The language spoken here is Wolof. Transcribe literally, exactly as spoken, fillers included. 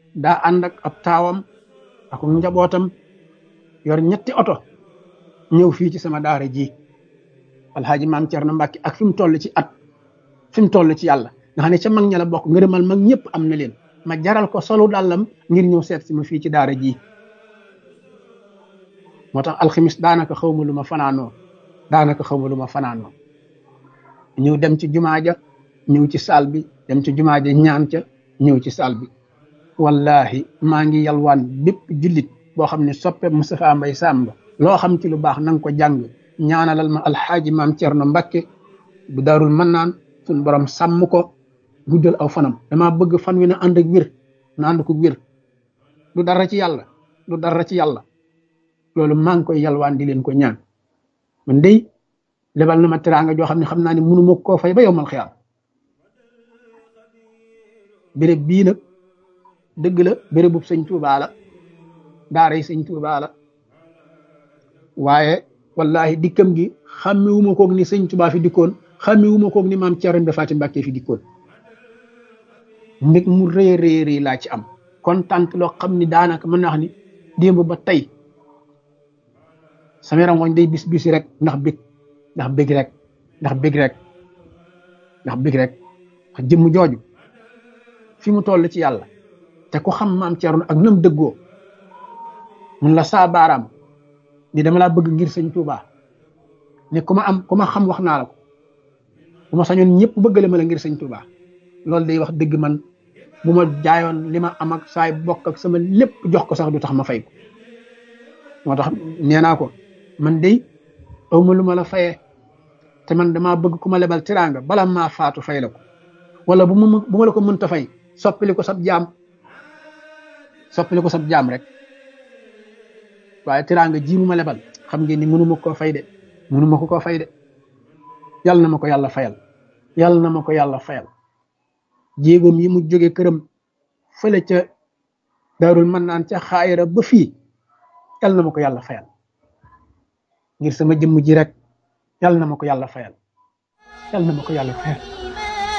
daa ànd ak ab taawam ak njabootam yor ñetti oto ñëw fii ci sama daara ji alxaaji maam Cerno Mbàkke ak fi mu toll ci at fi mu toll ci yàlla nga xam ne ca mag ña la bokk ngërëmal mag ñëpp am na leen ma jaral ko solu dàllam ngir ñëw seet si ma fii ci daara ji moo tax alxamis daanaka xaw ma lu ma fanaanoo daanaka xaw ma lu ma fanaanoo ñëw dem ci jumaa ja ñëw ci saal bi dem ci jumaa ja ñaan ca ñëw ci saal bi wallahi maa ngi yalwaan bépp jullit boo xam ne soppe Moustapha Mbaye Sam nga loo xam ci lu baax na nga ko jàng ñaanalal ma alxaaji maam Cerno Mbàkke bu daarul mannaan suñ borom sàmm ko guddal aw fanam dama bëgg fan wi na ànd ak wér na ànd ko wér du dara ci yàlla du dara ci yàlla loolu maa ngi koy yalwaan di leen ko ñaan man dey lebal na ma teraanga joo xam ne xam naa ne mënu ma koo fay ba yowmal xiyaam béréb bii nag dëgg la béréb bu sëñ Tuubaa la daara yi sëñ Tuubaa la waaye wallahi dikkam gi xàmmewuma koog ni sëñ Tuubaa fi dikkoon xàmmewuma koog ni maam Cerno Faati Mbàkke fi dikkoon mbég mu rëy rëy rëy laa ci am kontaan loo xam ni daanaka mën naa wax ni démb ba tey sama yaram wañ day bis bisi rek ndax bég ndax bég rek ndax bég rek ndax bég rek ndax jëmm jooju fi mu toll ci yàlla te ku xam maam Cerno ak nam dëggoo mun la saa baaraam ni dama laa bëgg ngir sëñ Tuubaa ne ku ma am ku ma xam wax naa la ko bu ma sañoon ñëpp bëggale ma la ngir sëñ Tuubaa loolu day wax dëgg man bu ma jaayoon li ma am ak saay bokk ak sama lépp jox ko sax du tax ma fay ko moo tax nee naa ko man day awma lu ma la fayee te man damaa bëgg ku ma lebal tiraanga bala maa faatu fay la ko wala bu ma bu ma la ko mënta fay soppili ko sab jaam soppili ko sab jaam rek waaye tiraanga ji mu ma lebal xam ngeen ni mënuma koo fay de mënuma ko koo fay de yàlla na ma ko yàlla fayal yàlla na ma ko yàlla fayal jéegoom yi mu jóge këram fële ca daarul mën naan ca xaayira ba fii yàlla na ma ko yàlla fayal ngir sama jëmm ji rek yàlla na ma ko yàlla fayal yàlla na ma ko yàlla fayal